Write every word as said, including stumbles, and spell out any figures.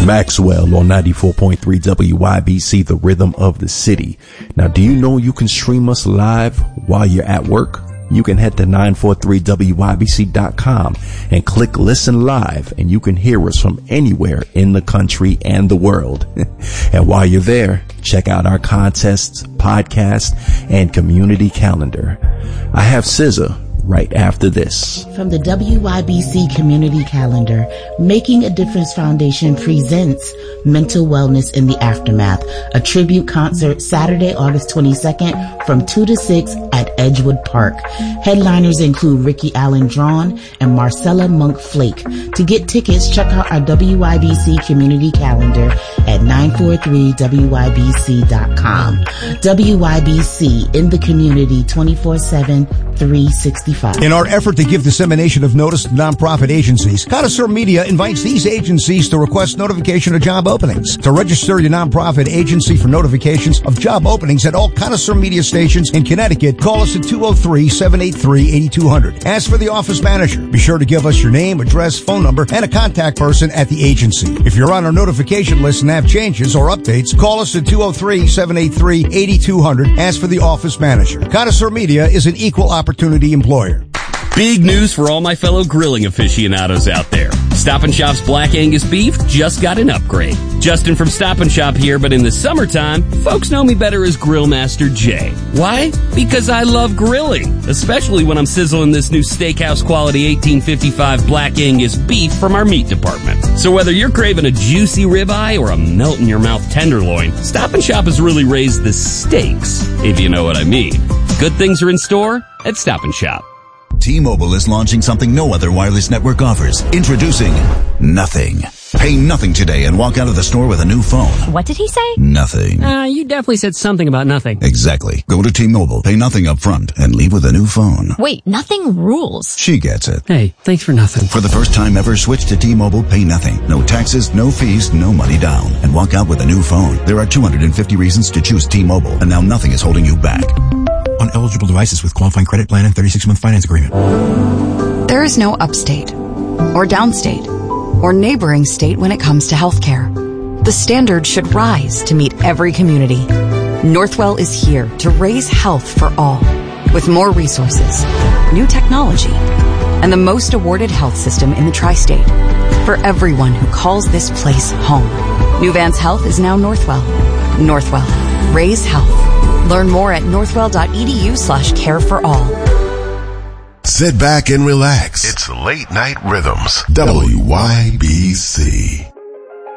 Maxwell on ninety-four point three W Y B C, the rhythm of the city. Now, do you know you can stream us live while you're at work? You can head to nine four three W Y B C dot com and click listen live, and you can hear us from anywhere in the country and the world. And while you're there, check out our contests, podcast, and community calendar. I have S Z A right after this. From the W Y B C Community Calendar, Making a Difference Foundation presents Mental Wellness in the Aftermath, a tribute concert Saturday, August twenty-second from two to six at Edgewood Park. Headliners include Ricky Allen Drawn and Marcella Monk Flake. To get tickets, check out our W Y B C Community Calendar at nine four three W Y B C dot com. W Y B C, in the community twenty-four seven, three sixty-five. In our effort to give dissemination of notice to nonprofit agencies, Connoisseur Media invites these agencies to request notification of job openings. To register your nonprofit agency for notifications of job openings at all Connoisseur Media stations in Connecticut, call us at two oh three, seven eight three, eight two zero zero. Ask for the office manager. Be sure to give us your name, address, phone number, and a contact person at the agency. If you're on our notification list and have changes or updates, call us at two oh three, seven eight three, eight two zero zero. Ask for the office manager. Connoisseur Media is an equal opportunity employer. Big news for all my fellow grilling aficionados out there. Stop and Shop's Black Angus beef just got an upgrade. Justin from Stop and Shop here, but in the summertime, folks know me better as Grill Master Jay. Why? Because I love grilling, especially when I'm sizzling this new steakhouse quality eighteen fifty-five Black Angus beef from our meat department. So whether you're craving a juicy ribeye or a melt-in-your-mouth tenderloin, Stop and Shop has really raised the stakes, if you know what I mean. Good things are in store at Stop and Shop. T-Mobile is launching something no other wireless network offers. Introducing Nothing. Pay nothing today and walk out of the store with a new phone. What did he say? Nothing. Uh, you definitely said something about nothing. Exactly. Go to T-Mobile, pay nothing up front, and leave with a new phone. Wait, nothing rules. She gets it. Hey, thanks for nothing. For the first time ever, switch to T-Mobile, pay nothing. No taxes, no fees, no money down. And walk out with a new phone. There are two hundred fifty reasons to choose T-Mobile, and now nothing is holding you back. On eligible devices with qualifying credit plan and thirty-six month finance agreement. There is no upstate or downstate or neighboring state when it comes to healthcare. The standard should rise to meet every community. Northwell is here to raise health for all with more resources, new technology, and the most awarded health system in the tri-state for everyone who calls this place home. New Vance Health is now Northwell. Northwell. Raise health. Learn more at northwell.edu slash care for all. Sit back and relax. It's Late Night Rhythms. W Y B C.